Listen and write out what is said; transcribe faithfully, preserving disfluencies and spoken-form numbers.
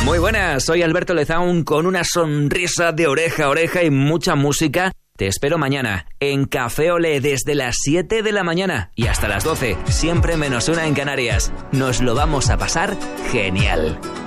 Muy buenas, soy Alberto Lezaun con una sonrisa de oreja a oreja y mucha música. Te espero mañana en Café Olé desde las siete de la mañana y hasta las doce, siempre menos una en Canarias. Nos lo vamos a pasar genial.